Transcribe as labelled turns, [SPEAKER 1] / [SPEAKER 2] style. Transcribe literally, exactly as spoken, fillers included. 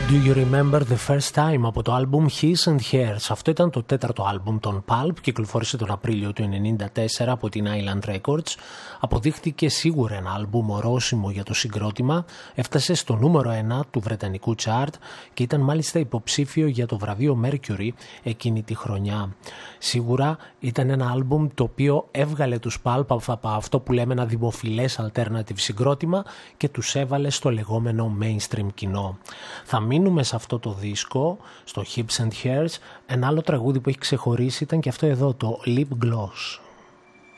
[SPEAKER 1] Do you remember the first time από το άλμπουμ His and Hers? Αυτό ήταν το τέταρτο άλμπουμ των Pulp, κυκλοφόρησε τον Απρίλιο του ενενήντα τέσσερα από την Island Records. Αποδείχτηκε σίγουρα ένα άλμπουμ ορόσημο για το συγκρότημα, έφτασε στο νούμερο ένα του βρετανικού chart και ήταν μάλιστα υποψήφιο για το βραβείο Mercury εκείνη τη χρονιά. Σίγουρα ήταν ένα άλμπουμ το οποίο έβγαλε τους Pulp από αυτό που λέμε ένα δημοφιλές alternative συγκρότημα και τους έβαλε στο λεγόμενο mainstream κοινό. Θα μείνουμε σε αυτό το δίσκο, στο Hips and Hers. Ένα άλλο τραγούδι που έχει ξεχωρίσει ήταν και αυτό εδώ, το Lip Gloss.